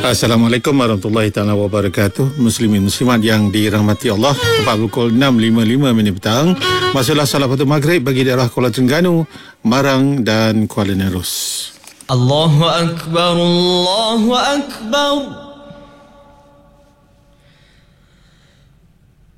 Assalamualaikum warahmatullahi taala wabarakatuh. Muslimin muslimat yang dirahmati Allah. Tepat pukul 6.55 petang. Masalah salat waktu maghrib bagi daerah Kuala Terengganu, Marang dan Kuala Nerus. Allahu Akbar, Allahu Akbar.